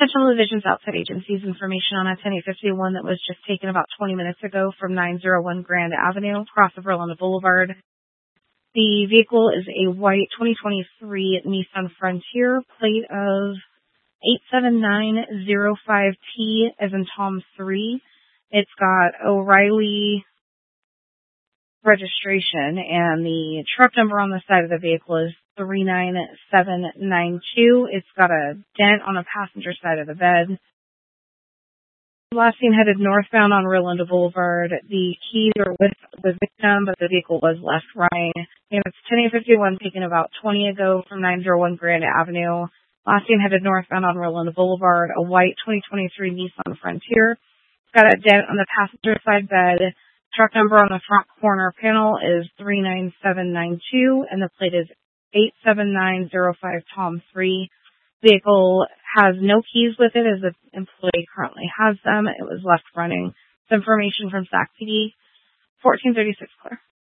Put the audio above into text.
Central Division's outside agencies information on a 10851 that was just taken about 20 minutes ago from 901 Grand Avenue, across of Rolanda Boulevard. The vehicle is a white 2023 Nissan Frontier, plate of 87905T as in Tom 3. It's got O'Reilly registration, and the truck number on the side of the vehicle is 39792. It's got a dent on the passenger side of the bed. Last seen headed northbound on Rolanda Boulevard. The keys are with the victim, but the vehicle was left running. And it's 10851 taken about 20 ago from 901 Grand Avenue. Last seen headed northbound on Rolanda Boulevard. A white 2023 Nissan Frontier. It's got a dent on the passenger side bed. Truck number on the front corner panel is 39792, and the plate is 87905 Tom 3. Vehicle has no keys with it, as the employee currently has them. It was left running. It's information from SAC PD, 1436 Claire.